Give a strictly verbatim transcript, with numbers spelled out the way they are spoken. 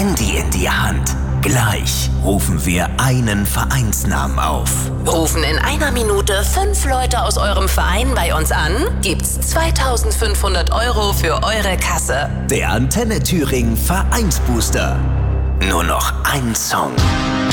Handy in die Hand. Gleich rufen wir einen Vereinsnamen auf. Rufen in einer Minute fünf Leute aus eurem Verein bei uns an, gibt's zweitausendfünfhundert Euro für eure Kasse. Der Antenne Thüringen Vereinsbooster. Nur noch ein Song.